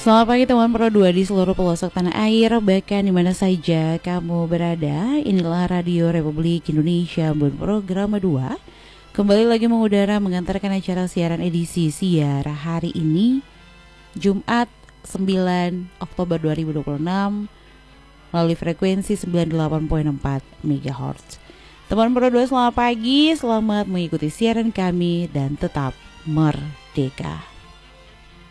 Selamat pagi teman Pro 2 di seluruh pelosok tanah air, bahkan di mana saja kamu berada. Inilah Radio Republik Indonesia berprogram 2. Kembali lagi mengudara mengantarkan acara siaran edisi siar hari ini Jumat 9 Oktober 2026 melalui frekuensi 98.4 MHz. Teman Pro 2 selamat pagi, selamat mengikuti siaran kami dan tetap merdeka.